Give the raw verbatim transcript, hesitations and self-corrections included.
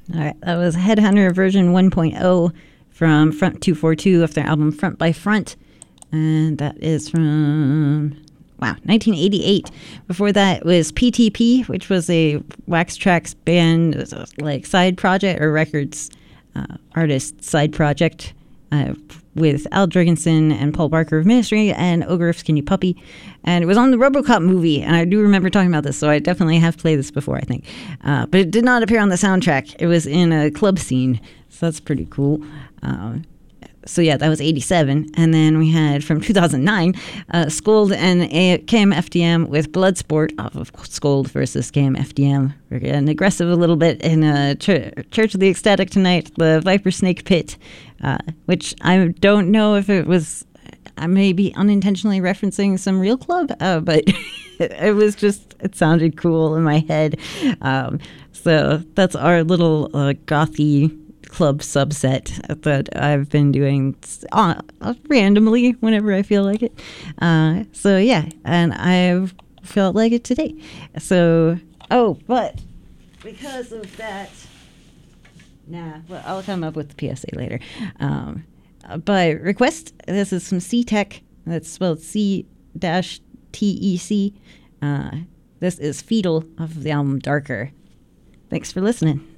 All right, that was Headhunter version one point oh from Front two forty-two of their album Front by Front. And that is from, wow, nineteen eighty-eight. Before that was P T P, which was a Wax Trax band, it was a, like side project or records uh, artist side project uh, with Al Jorgensen and Paul Barker of Ministry and Ogre of Skinny Puppy. And it was on the RoboCop movie, and I do remember talking about this, so I definitely have played this before, I think. Uh, but it did not appear on the soundtrack. It was in a club scene, so that's pretty cool. Um, So yeah, that was eighty-seven. And then we had from two thousand nine, uh, Scold and a- K M F D M with Bloodsport off of Scold versus K M F D M. We're getting aggressive a little bit in uh, Ch- Church of the Ecstatic tonight, the Viper Snake Pit, uh, which I don't know if it was, I may be unintentionally referencing some real club, uh, but it was just, it sounded cool in my head. Um, so that's our little uh, gothy club subset that I've been doing uh, randomly whenever I feel like it. Uh, so yeah, and I've felt like it today. So, oh, but because of that, nah, well, I'll come up with the P S A later. Um, by request, this is from C-Tech. That's spelled C T E C. Uh, this is Fetal off of the album Darker. Thanks for listening.